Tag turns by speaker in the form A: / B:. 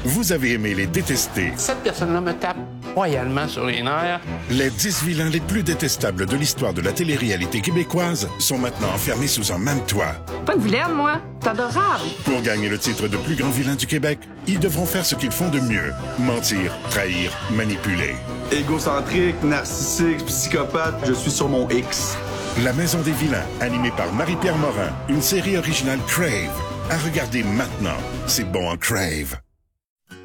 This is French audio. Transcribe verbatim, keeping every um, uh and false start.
A: Vous avez aimé les détester.
B: Cette personne-là me tape royalement sur les nerfs.
A: Les dix vilains les plus détestables de l'histoire de la télé-réalité québécoise sont maintenant enfermés sous un même toit.
C: Pas de vilaine, moi. C'est adorable.
A: Pour gagner le titre de plus grand vilain du Québec, ils devront faire ce qu'ils font de mieux. Mentir, trahir, manipuler.
D: Égocentrique, narcissique, psychopathe, je suis sur mon X.
A: La Maison des vilains, animée par Marie-Pierre Morin, une série originale Crave. À regarder maintenant, c'est bon en Crave.